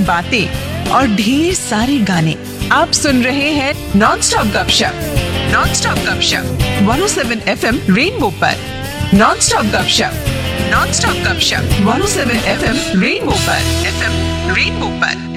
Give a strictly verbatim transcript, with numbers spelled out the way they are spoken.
बातें और ढेर सारे गाने। आप सुन रहे हैं नॉन स्टॉप गपशप नॉन स्टॉप गपशप one O seven F M rainbow पर। नॉन स्टॉप गपशप नॉन स्टॉप गपशप one O seven F M rainbow पर एफ एम रेनबो पर।